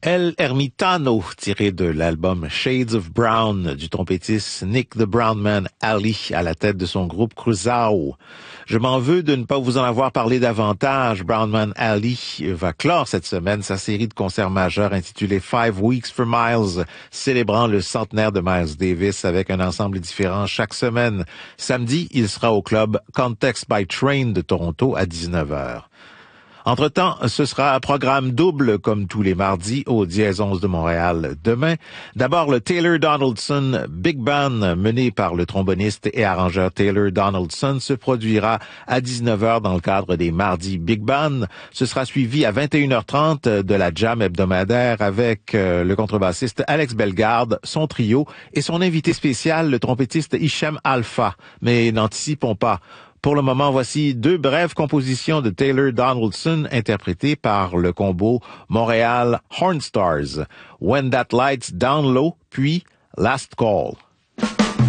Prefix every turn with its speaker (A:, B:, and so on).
A: El Ermitano, tiré de l'album Shades of Brown du trompettiste Nick the Brown Man Ali à la tête de son groupe Cruzao. Je m'en veux de ne pas vous en avoir parlé davantage. Brown Man Ali va clore cette semaine sa série de concerts majeurs intitulée 5 Weeks for Miles, célébrant le centenaire de Miles Davis avec un ensemble différent chaque semaine. Samedi, il sera au club Context by Train de Toronto à 19h. Entre-temps, ce sera un programme double comme tous les mardis au Dièse 11 de Montréal. Demain, d'abord le Taylor Donaldson Big Band mené par le tromboniste et arrangeur Taylor Donaldson se produira à 19h dans le cadre des mardis Big Band. Ce sera suivi à 21h30 de la jam hebdomadaire avec le contrebassiste Alex Bellegarde, son trio et son invité spécial, le trompettiste Hichem Alpha. Mais n'anticipons pas. Pour le moment, voici deux brèves compositions de Taylor Donaldson interprétées par le combo Montréal Hornstars. When That Light's Down Low, puis Last Call.